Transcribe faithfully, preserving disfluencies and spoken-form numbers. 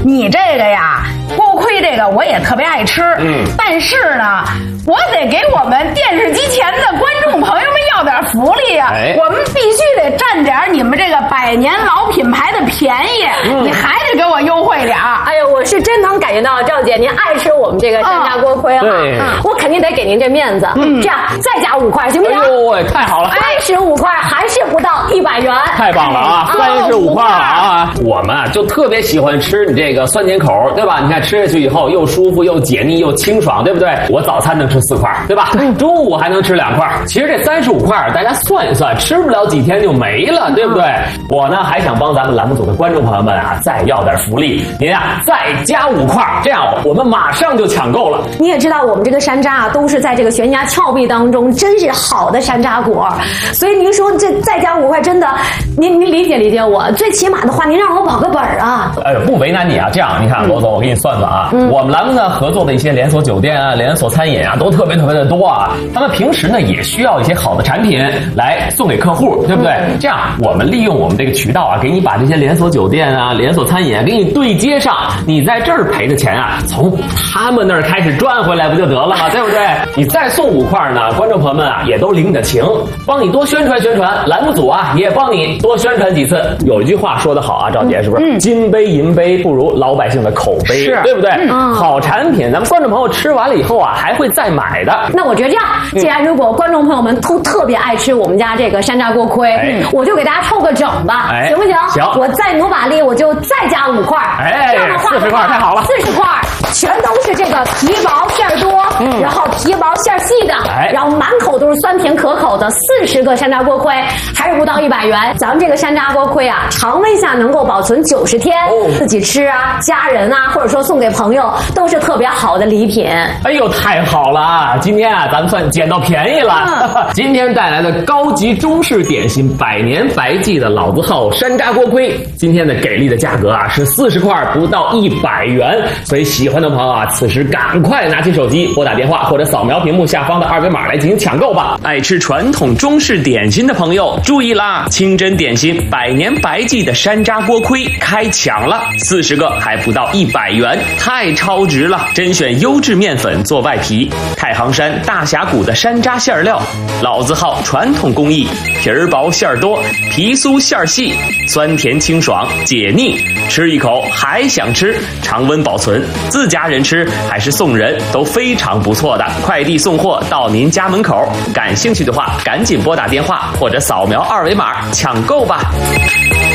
你这个呀，锅盔这个我也特别爱吃，嗯，但是呢，我得给我们电视机前的观众朋友们要点福利啊！哎、我们必须得占点你们这个百年老品牌的便宜，嗯、你还得给我优惠点儿。 哎呀，我是真能感觉到赵姐您爱吃我们这个山楂锅盔了，嗯、我肯定得给您这面子。嗯，这样再加五块行不行？ 哎呦喂，太好了！ 三十五块还是不到一百元， 太棒了啊！三十五块了啊！我们啊就特别喜欢吃你这个酸甜口，对吧？你看吃下去以后又舒服又解腻又清爽，对不对？我早餐能吃四块，对吧？中午还能吃两块。其实这三十五块大家算一算，吃不了几天就没了，对不对？我呢还想帮咱们栏目组的观众朋友们啊再要点福利，您啊再加五块，这样我们马上就抢购了。 你也知道我们这个山楂啊都是在这个悬崖峭壁当中，真是好的山楂果，所以您说这再加五块，真的，您您理解理解我，最起码的话您让我保个本啊。 哎呦，不为难你啊，这样你看罗总，我给你算算啊，嗯、我们栏目呢合作的一些连锁酒店啊、连锁餐饮啊都特别特别的多啊，他们平时呢也需要一些好的产品来送给客户，对不对？嗯、这样我们利用我们这个渠道啊，给你把这些连锁酒店啊、连锁餐饮啊给你对接上，你在这儿赔的钱啊，从他们那儿开始赚回来不就得了吗？对不对？你再送五块呢，观众朋友们啊也都领你的情，帮你多宣传宣传，栏目组啊也帮你多宣传几次。有一句话说得好啊，赵姐是不是？嗯、金杯银杯不如老百姓的口碑，对不对？嗯、好产品，咱们观众朋友吃完了以后啊，还会再买的。 那我觉得这样，既然如果观众朋友们都特别爱吃我们家这个山楂锅盔，哎、我就给大家凑个整吧，哎、行不行？ 行， 我再努把力，我就再加五块。 哎，四十块太好了， 四十块全都是这个皮薄馅儿多，嗯、然后皮薄馅儿细的，哎、然后满口都是酸甜可口的四十个山楂锅盔，还是不到一百元。咱们这个山楂锅盔啊，常温下能够保存九十天，哦、自己吃啊，家人啊，或者说送给朋友，都是特别好的礼品。 哎呦，太好了啊！今天啊，咱们算捡到便宜了。嗯、今天带来的高级中式点心百年白记的老字号山楂锅盔，今天的给力的价格啊是四十块，不到一百元。所以喜欢的朋友啊，此时赶快拿起手机拨打电话或者扫描屏幕下方的二维码来进行抢购吧。 爱吃传统中式点心的朋友注意啦，清真点心百年白记的山楂锅盔开抢了，四十个还不到一百元，太超值了！甄选优质面粉做外皮，太行山大峡谷的山楂馅料，老字号传统工艺，皮儿薄馅儿多，皮酥馅儿细，酸甜清爽解腻，吃一口还想吃，常温保存，自家人吃还是送人都非常不错的，快递送货到您家门口，感兴趣的话赶紧拨打电话或者扫描二维码抢购吧。